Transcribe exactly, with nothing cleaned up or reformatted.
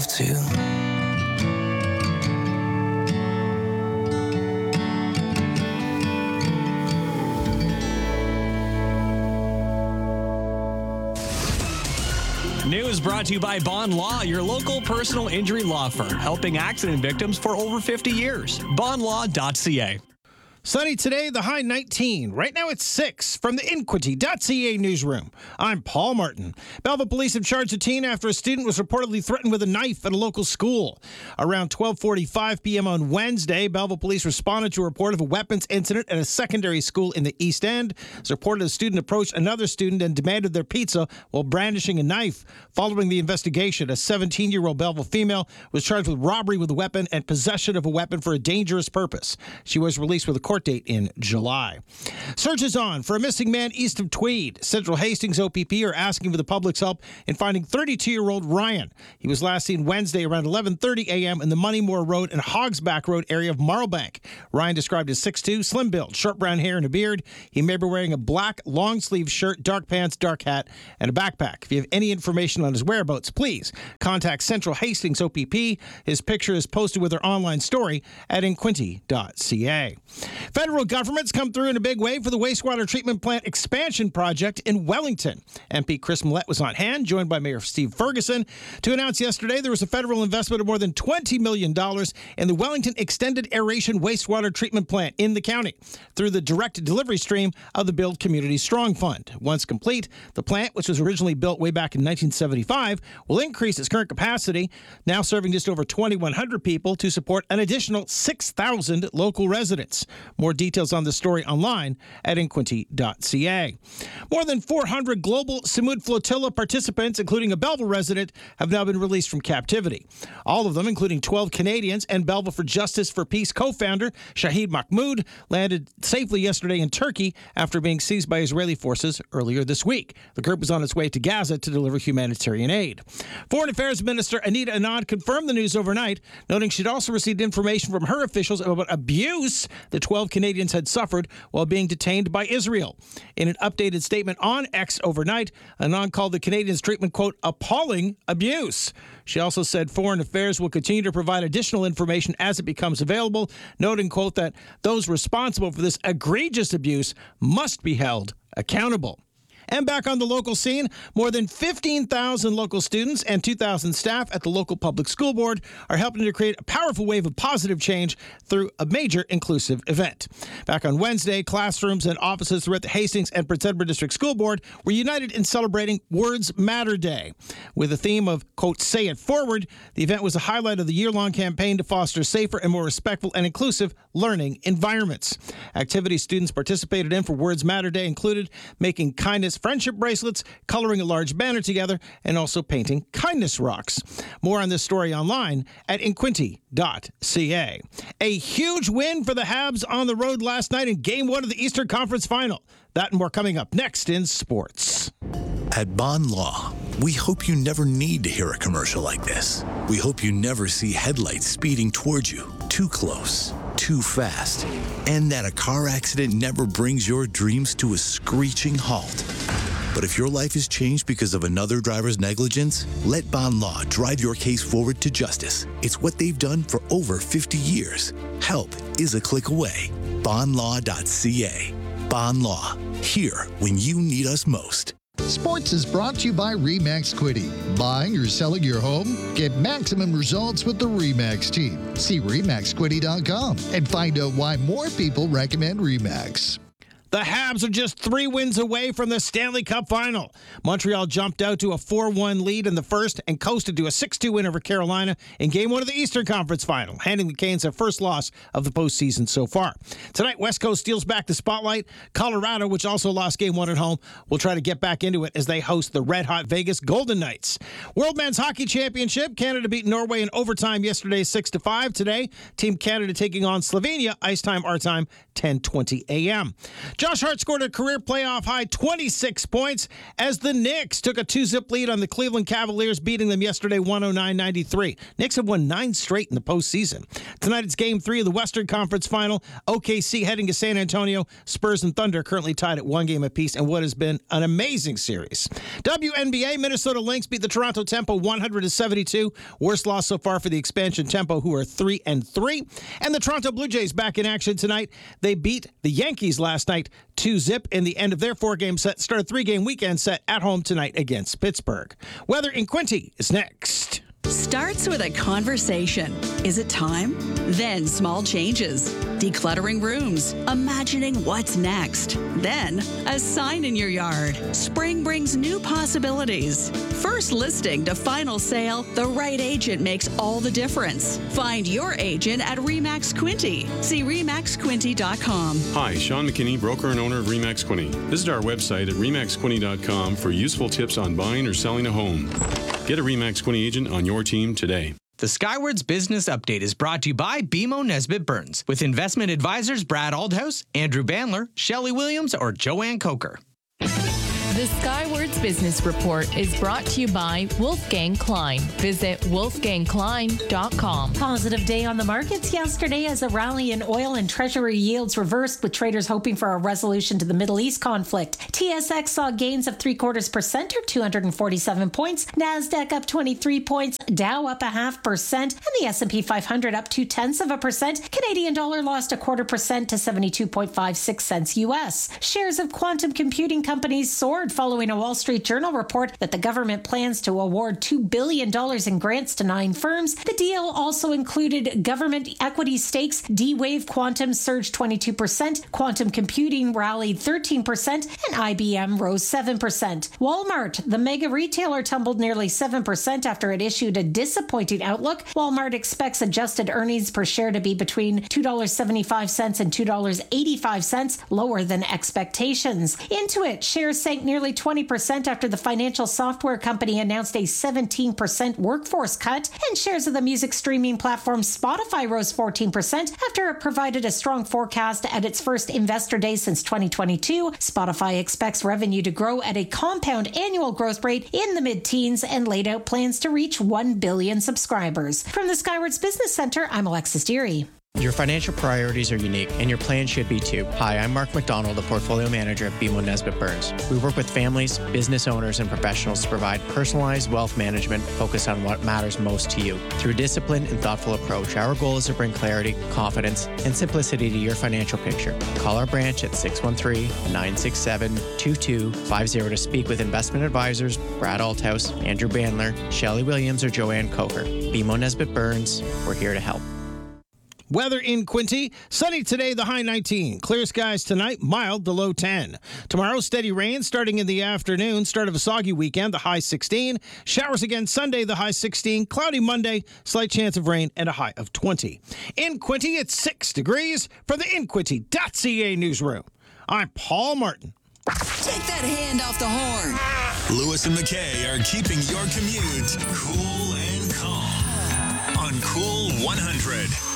have to. News brought to you by Bond Law, your local personal injury law firm, helping accident victims for over fifty years. bond law dot c a. Sunny today, the high nineteen. Right now it's six. From the Inquity dot c a newsroom, I'm Paul Martin. Belleville police have charged a teen after a student was reportedly threatened with a knife at a local school. Around twelve forty-five p.m. on Wednesday, Belleville police responded to a report of a weapons incident at a secondary school in the East End. It's reported a student approached another student and demanded their pizza while brandishing a knife. Following the investigation, a seventeen-year-old Belleville female was charged with robbery with a weapon and possession of a weapon for a dangerous purpose. She was released with a court date in July. Search is on for a missing man east of Tweed. Central Hastings O P P are asking for the public's help in finding thirty-two-year-old Ryan. He was last seen Wednesday around eleven thirty a.m. in the Moneymore Road and Hogsback Road area of Marlbank. Ryan described as six foot two, slim build, short brown hair and a beard. He may be wearing a black long-sleeve shirt, dark pants, dark hat, and a backpack. If you have any information on his whereabouts, please contact Central Hastings O P P. His picture is posted with their online story at inquinty dot c a. Federal government's come through in a big way for the wastewater treatment plant expansion project in Wellington. M P Chris Millett was on hand, joined by Mayor Steve Ferguson, to announce yesterday there was a federal investment of more than twenty million dollars in the Wellington Extended Aeration Wastewater Treatment Plant in the county through the direct delivery stream of the Build Community Strong Fund. Once complete, the plant, which was originally built way back in nineteen seventy-five, will increase its current capacity, now serving just over twenty-one hundred people, to support an additional six thousand local residents. More details on the story online at inquinty dot c a. More than four hundred global Samud Flotilla participants, including a Belleville resident, have now been released from captivity. All of them, including twelve Canadians and Belleville for Justice for Peace co-founder Shahid Mahmoud, landed safely yesterday in Turkey after being seized by Israeli forces earlier this week. The group was on its way to Gaza to deliver humanitarian aid. Foreign Affairs Minister Anita Anand confirmed the news overnight, noting she'd also received information from her officials about abuse the twelve Canadians had suffered while being detained by Israel. In an updated statement on X overnight, Anand called the Canadians' treatment, quote, appalling abuse. She also said Foreign Affairs will continue to provide additional information as it becomes available, noting, quote, that those responsible for this egregious abuse must be held accountable. And back on the local scene, more than fifteen thousand local students and two thousand staff at the local public school board are helping to create a powerful wave of positive change through a major inclusive event. Back on Wednesday, classrooms and offices throughout the Hastings and Prince Edward District School Board were united in celebrating Words Matter Day. With the theme of, quote, say it forward, the event was a highlight of the year-long campaign to foster safer and more respectful and inclusive learning environments. Activities students participated in for Words Matter Day included making kindness friendship bracelets, coloring a large banner together, and also painting kindness rocks. More on this story online at inquinty dot c a. A huge win for the Habs on the road last night in Game one of the Eastern Conference Final. That and more coming up next in sports. At Bond Law, we hope you never need to hear a commercial like this. We hope you never see headlights speeding towards you, too close, too fast, and that a car accident never brings your dreams to a screeching halt. But if your life is changed because of another driver's negligence, let Bond Law drive your case forward to justice. It's what they've done for over fifty years. Help is a click away. bond law dot c a. Bond Law, here when you need us most. Sports is brought to you by RE/MAX Quiddy. Buying or selling your home? Get maximum results with the RE/MAX team. See re max quiddy dot com and find out why more people recommend RE/MAX. The Habs are just three wins away from the Stanley Cup Final. Montreal jumped out to a four one lead in the first and coasted to a six two win over Carolina in Game one of the Eastern Conference Final, handing the Canes their first loss of the postseason so far. Tonight, West Coast steals back the spotlight. Colorado, which also lost Game one at home, will try to get back into it as they host the red-hot Vegas Golden Knights. World Men's Hockey Championship, Canada beat Norway in overtime yesterday six to five. Today, Team Canada taking on Slovenia, ice time, our time, ten twenty a.m. Josh Hart scored a career playoff high twenty-six points as the Knicks took a two-zip lead on the Cleveland Cavaliers, beating them yesterday one oh nine ninety-three. Knicks have won nine straight in the postseason. Tonight it's Game three of the Western Conference Final. O K C heading to San Antonio. Spurs and Thunder currently tied at one game apiece in what has been an amazing series. W N B A, Minnesota Lynx beat the Toronto Tempo one hundred to seventy-two. Worst loss so far for the expansion Tempo, who are three and three. And the Toronto Blue Jays back in action tonight. They beat the Yankees last night two zip in the end of their four-game set. Start a three-game weekend set at home tonight against Pittsburgh. Weather in Quinty is next. Starts with a conversation. Is it time? Then small changes. Decluttering rooms. Imagining what's next. Then a sign in your yard. Spring brings new possibilities. First listing to final sale, the right agent makes all the difference. Find your agent at RE/MAX Quinty. See re max quinty dot com. Hi, Sean McKinney, broker and owner of RE/MAX Quinty. Visit our website at re max quinty dot com for useful tips on buying or selling a home. Get a RE/MAX Quinty agent on your team today. The Skywards Business Update is brought to you by B M O Nesbitt Burns, with investment advisors Brad Aldhouse, Andrew Bandler, Shelley Williams, or Joanne Coker. The Skywards Business Report is brought to you by Wolfgang Klein. Visit wolfgang klein dot com. Positive day on the markets yesterday as a rally in oil and treasury yields reversed, with traders hoping for a resolution to the Middle East conflict. T S X saw gains of three quarters percent or two hundred forty-seven points. NASDAQ up twenty-three points. Dow up a half percent. And the S and P five hundred up two tenths of a percent. Canadian dollar lost a quarter percent to seventy-two point five six cents U S. Shares of quantum computing companies soared following a Wall Street Journal report that the government plans to award two billion dollars in grants to nine firms. The deal also included government equity stakes. D-Wave Quantum surged twenty-two percent, quantum computing rallied thirteen percent, and I B M rose seven percent. Walmart, the mega retailer, tumbled nearly seven percent after it issued a disappointing outlook. Walmart expects adjusted earnings per share to be between two dollars and seventy-five cents and two dollars and eighty-five cents, lower than expectations. Intuit shares sank nearly twenty percent after the financial software company announced a seventeen percent workforce cut, and shares of the music streaming platform Spotify rose fourteen percent after it provided a strong forecast at its first investor day since twenty twenty-two. Spotify expects revenue to grow at a compound annual growth rate in the mid-teens and laid out plans to reach one billion subscribers. From the Skywards Business Center, I'm Alexis Deary. Your financial priorities are unique, and your plan should be too. Hi, I'm Mark McDonald, a portfolio manager at B M O Nesbitt Burns. We work with families, business owners, and professionals to provide personalized wealth management focused on what matters most to you. Through a disciplined and thoughtful approach, our goal is to bring clarity, confidence, and simplicity to your financial picture. Call our branch at six one three, nine six seven, two two five zero to speak with investment advisors Brad Althouse, Andrew Bandler, Shelley Williams, or Joanne Coker. B M O Nesbitt Burns, we're here to help. Weather in Quinty, sunny today, the high nineteen. Clear skies tonight, mild, the low ten. Tomorrow, steady rain starting in the afternoon. Start of a soggy weekend, the high sixteen. Showers again Sunday, the high sixteen. Cloudy Monday, slight chance of rain, and a high of twenty. In Quinty, it's six degrees. For the in quinty dot c a newsroom, I'm Paul Martin. Take that hand off the horn. Lewis and McKay are keeping your commute cool and calm on Cool one hundred.